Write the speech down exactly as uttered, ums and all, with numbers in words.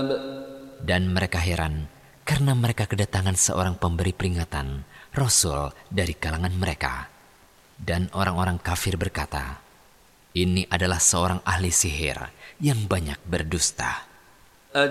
Dan mereka heran karena mereka kedatangan seorang pemberi peringatan, Rasul dari kalangan mereka. Dan orang-orang kafir berkata, "Ini adalah seorang ahli sihir yang banyak berdusta."